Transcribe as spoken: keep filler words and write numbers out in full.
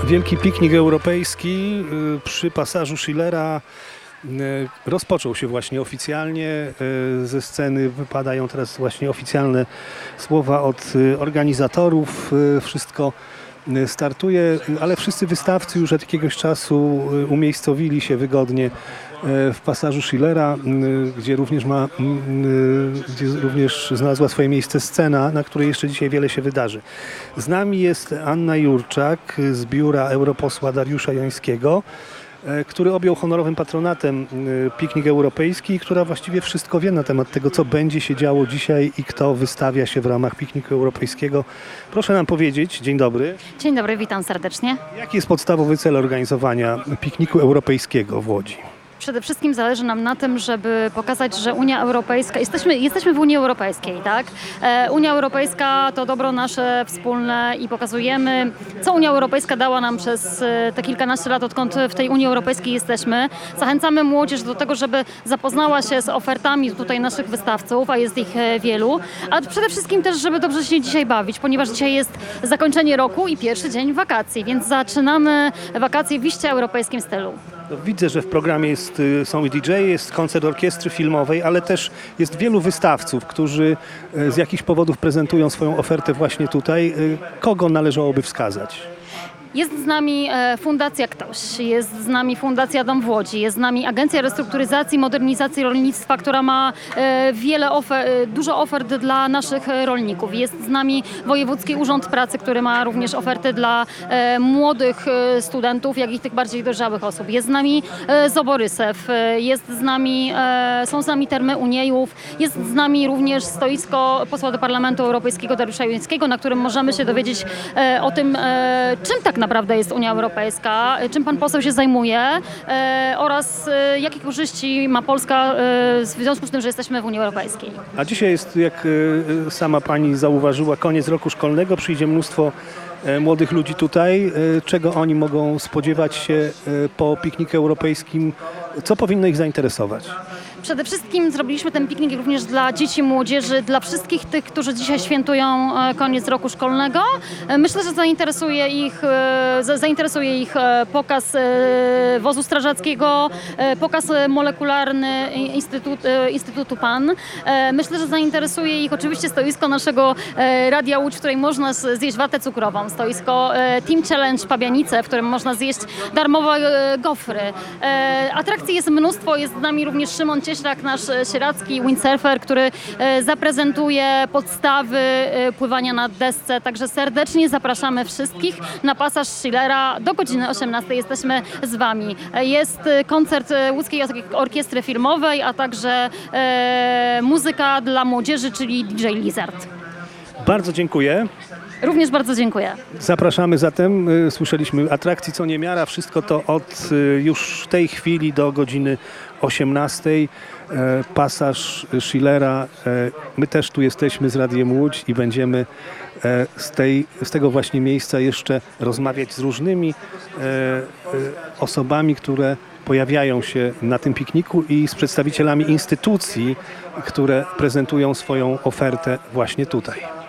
Wielki piknik europejski przy pasażu Schillera rozpoczął się właśnie oficjalnie. Ze sceny wypadają teraz właśnie oficjalne słowa od organizatorów. Wszystko startuje, ale wszyscy wystawcy już od jakiegoś czasu umiejscowili się wygodnie w pasażu Schillera, gdzie również ma, gdzie również znalazła swoje miejsce scena, na której jeszcze dzisiaj wiele się wydarzy. Z nami jest Anna Jurczak z biura europosła Dariusza Jońskiego, który objął honorowym patronatem piknik europejski, która właściwie wszystko wie na temat tego, co będzie się działo dzisiaj i kto wystawia się w ramach pikniku europejskiego. Proszę nam powiedzieć, dzień dobry. Dzień dobry, witam serdecznie. Jaki jest podstawowy cel organizowania pikniku europejskiego w Łodzi? Przede wszystkim zależy nam na tym, żeby pokazać, że Unia Europejska, jesteśmy, jesteśmy w Unii Europejskiej, tak? E, Unia Europejska to dobro nasze wspólne i pokazujemy, co Unia Europejska dała nam przez te kilkanaście lat, odkąd w tej Unii Europejskiej jesteśmy. Zachęcamy młodzież do tego, żeby zapoznała się z ofertami tutaj naszych wystawców, a jest ich wielu, a przede wszystkim też, żeby dobrze się dzisiaj bawić, ponieważ dzisiaj jest zakończenie roku i pierwszy dzień wakacji, więc zaczynamy wakacje w iście europejskim stylu. Widzę, że w programie jest, są i D J, jest koncert orkiestry filmowej, ale też jest wielu wystawców, którzy z jakichś powodów prezentują swoją ofertę właśnie tutaj. Kogo należałoby wskazać? Jest z nami Fundacja Ktoś, jest z nami Fundacja Dom w Łodzi, jest z nami Agencja Restrukturyzacji i Modernizacji Rolnictwa, która ma wiele ofer- dużo ofert dla naszych rolników. Jest z nami Wojewódzki Urząd Pracy, który ma również oferty dla młodych studentów, jak i tych bardziej dojrzałych osób. Jest z nami Zoborysew, jest z nami, są z nami Termy Uniejów, jest z nami również stoisko posła do Parlamentu Europejskiego Dariusza Jońskiego, na którym możemy się dowiedzieć o tym, czym tak naprawdę jest Unia Europejska, czym pan poseł się zajmuje e, oraz e, jakie korzyści ma Polska e, w związku z tym, że jesteśmy w Unii Europejskiej. A dzisiaj jest, jak e, sama pani zauważyła, koniec roku szkolnego, przyjdzie mnóstwo e, młodych ludzi tutaj. E, czego oni mogą spodziewać się e, po pikniku europejskim? Co powinno ich zainteresować? Przede wszystkim zrobiliśmy ten piknik również dla dzieci, młodzieży, dla wszystkich tych, którzy dzisiaj świętują koniec roku szkolnego. Myślę, że zainteresuje ich, zainteresuje ich pokaz wozu strażackiego, pokaz molekularny Instytut, Instytutu P A N. Myślę, że zainteresuje ich oczywiście stoisko naszego Radia Łódź, w której można zjeść watę cukrową, stoisko Team Challenge Pabianice, w którym można zjeść darmowe gofry. Atrakcji jest mnóstwo, jest z nami również Szymon Cieślak, nasz sieradzki windsurfer, który zaprezentuje podstawy pływania na desce. Także serdecznie zapraszamy wszystkich na pasaż Schillera. Do godziny osiemnastej jesteśmy z wami. Jest koncert Łódzkiej Orkiestry Filmowej, a także e, muzyka dla młodzieży, czyli D J Lizard. Bardzo dziękuję. Również bardzo dziękuję. Zapraszamy zatem, słyszeliśmy atrakcji co niemiara, wszystko to od już tej chwili do godziny osiemnastej. Pasaż Schillera. My też tu jesteśmy z Radiem Łódź i będziemy z, tej, z tego właśnie miejsca jeszcze rozmawiać z różnymi osobami, które pojawiają się na tym pikniku i z przedstawicielami instytucji, które prezentują swoją ofertę właśnie tutaj.